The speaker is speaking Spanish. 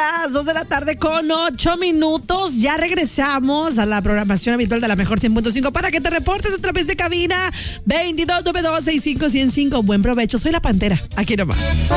las 2 de la tarde con 8 minutos. Ya regresamos a la programación habitual de la Mejor 100.5 para que te reportes a través de cabina 2292-65-105. Buen provecho. Soy la Pantera. Aquí nomás.